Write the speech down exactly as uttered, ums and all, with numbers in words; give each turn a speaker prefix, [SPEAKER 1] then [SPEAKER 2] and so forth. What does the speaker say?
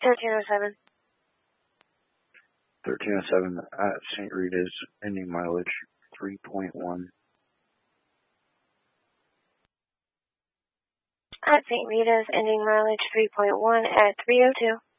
[SPEAKER 1] thirteen oh seven.
[SPEAKER 2] thirteen oh seven at Saint Rita's, ending mileage three point one.
[SPEAKER 1] At Saint Rita's, ending mileage three point one at three oh two.